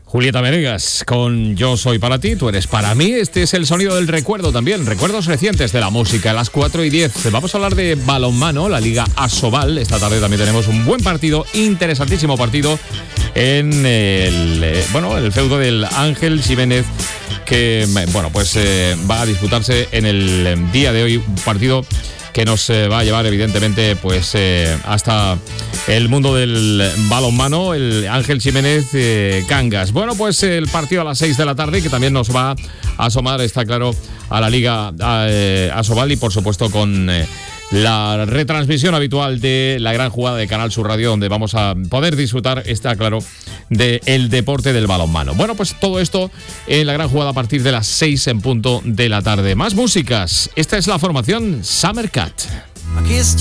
Julieta Venegas con Yo soy para ti, tú eres para mí. Este es el sonido del recuerdo también, recuerdos recientes de la música. A las 4:10 vamos a hablar de balonmano, la Liga ASOVAL. Esta tarde también tenemos un buen partido, interesantísimo partido en el feudo del Ángel Jiménez, que va a disputarse en el día de hoy, un partido que nos va a llevar evidentemente hasta el mundo del balonmano, el Ángel Jiménez Cangas. Bueno, pues el partido a las 6 de la tarde, que también nos va a asomar, está claro, a la Liga ASOVAL, y por supuesto con la retransmisión habitual de la gran jugada de Canal Sur Radio, donde vamos a poder disfrutar, está claro, del deporte del balonmano. Bueno, pues todo esto en la gran jugada a partir de las 6 en punto de la tarde. Más músicas. Esta es la formación Summer Cat.